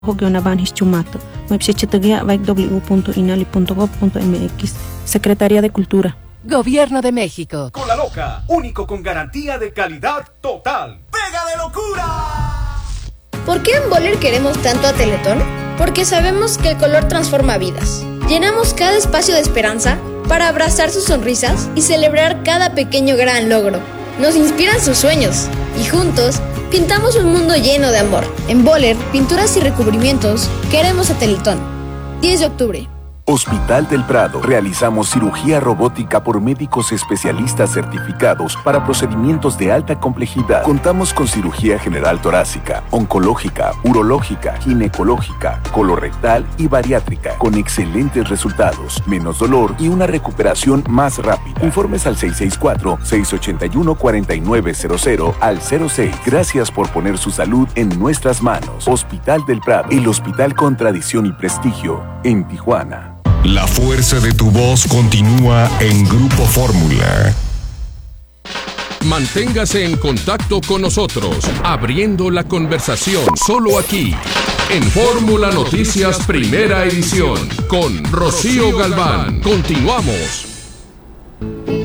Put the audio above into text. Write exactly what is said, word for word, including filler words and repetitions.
Secretaría de Cultura. Gobierno de México. Con la Loca, único con garantía de calidad total. ¡Pega de locura! ¿Por qué en Boller queremos tanto a Teletón? Porque sabemos que el color transforma vidas. Llenamos cada espacio de esperanza para abrazar sus sonrisas y celebrar cada pequeño gran logro. Nos inspiran sus sueños y juntos pintamos un mundo lleno de amor. En Boller, pinturas y recubrimientos, queremos a Teletón. diez de octubre. Hospital del Prado. Realizamos cirugía robótica por médicos especialistas certificados para procedimientos de alta complejidad. Contamos con cirugía general torácica, oncológica, urológica, ginecológica, colorectal y bariátrica, con excelentes resultados, menos dolor y una recuperación más rápida. Informes al seis seis cuatro, seis ocho uno, cuatro nueve cero cero al cero seis. Gracias por poner su salud en nuestras manos. Hospital del Prado, el hospital con tradición y prestigio en Tijuana. La fuerza de tu voz continúa en Grupo Fórmula. Manténgase en contacto con nosotros, abriendo la conversación solo aquí, en Fórmula Noticias Primera Edición, con Rocío Galván. Continuamos.